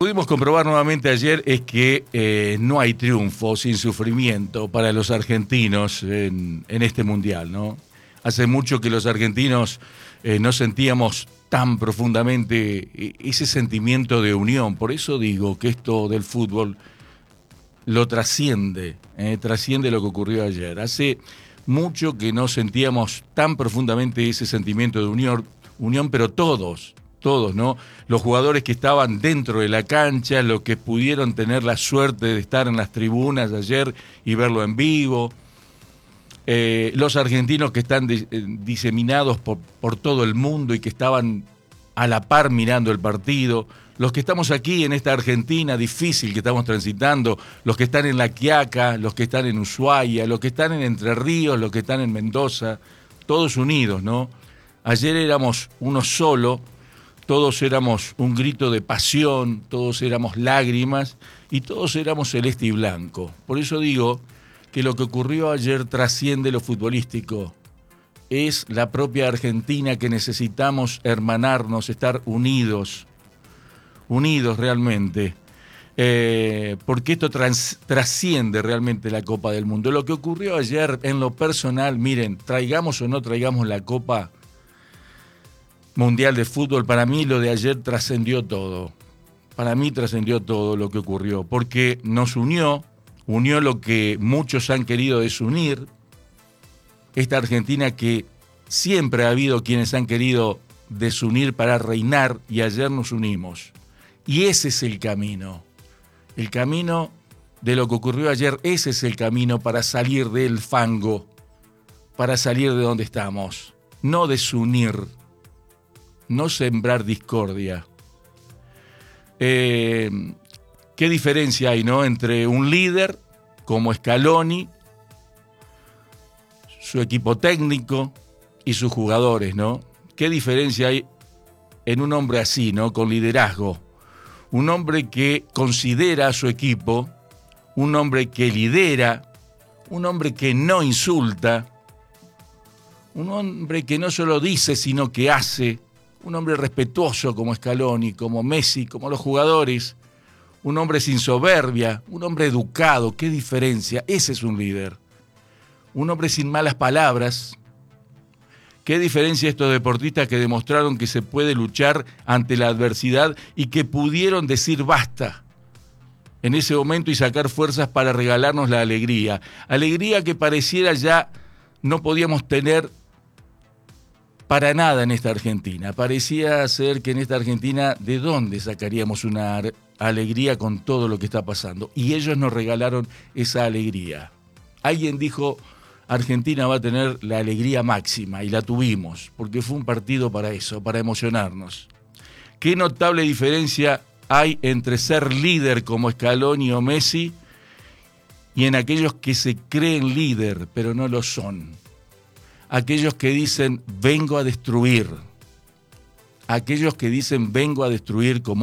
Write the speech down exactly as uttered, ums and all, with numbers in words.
Pudimos comprobar nuevamente ayer es que eh, no hay triunfo sin sufrimiento para los argentinos en, en este mundial, ¿no? Hace mucho que los argentinos eh, no sentíamos tan profundamente ese sentimiento de unión. Por eso digo que esto del fútbol lo trasciende, eh, trasciende lo que ocurrió ayer. Hace mucho que no sentíamos tan profundamente ese sentimiento de unión, unión, pero todos, todos, ¿no? Los jugadores que estaban dentro de la cancha, los que pudieron tener la suerte de estar en las tribunas ayer y verlo en vivo, eh, los argentinos que están de, eh, diseminados por, por todo el mundo y que estaban a la par mirando el partido, los que estamos aquí en esta Argentina difícil que estamos transitando, los que están en La Quiaca, los que están en Ushuaia, los que están en Entre Ríos, los que están en Mendoza, todos unidos, ¿no? Ayer éramos uno solo, todos éramos un grito de pasión, todos éramos lágrimas y todos éramos celeste y blanco. Por eso digo que lo que ocurrió ayer trasciende lo futbolístico. Es la propia Argentina que necesitamos hermanarnos, estar unidos, unidos realmente, eh, porque esto trans, trasciende realmente la Copa del Mundo. Lo que ocurrió ayer en lo personal, miren, traigamos o no traigamos la Copa Mundial de Fútbol, para mí lo de ayer trascendió todo. Para mí trascendió todo lo que ocurrió, porque nos unió, unió lo que muchos han querido desunir. Esta Argentina que siempre ha habido quienes han querido desunir para reinar y ayer nos unimos. Y ese es el camino. El camino de lo que ocurrió ayer, ese es el camino para salir del fango, para salir de donde estamos. No desunir. No sembrar discordia. Eh, ¿Qué diferencia hay, no? Entre un líder como Scaloni, su equipo técnico y sus jugadores, ¿no? ¿Qué diferencia hay en un hombre así, ¿no? Con liderazgo. Un hombre que considera a su equipo, un hombre que lidera, un hombre que no insulta, un hombre que no solo dice, sino que hace. Un hombre respetuoso como Scaloni, como Messi, como los jugadores. Un hombre sin soberbia, un hombre educado. ¿Qué diferencia? Ese es un líder. Un hombre sin malas palabras. ¿Qué diferencia estos deportistas que demostraron que se puede luchar ante la adversidad y que pudieron decir basta en ese momento y sacar fuerzas para regalarnos la alegría? Alegría que pareciera ya no podíamos tener para nada en esta Argentina. Parecía ser que en esta Argentina, ¿de dónde sacaríamos una alegría con todo lo que está pasando? Y ellos nos regalaron esa alegría. Alguien dijo, Argentina va a tener la alegría máxima, y la tuvimos, porque fue un partido para eso, para emocionarnos. Qué notable diferencia hay entre ser líder como Scaloni o Messi y en aquellos que se creen líder, pero no lo son. Aquellos que dicen, vengo a destruir. Aquellos que dicen, vengo a destruir como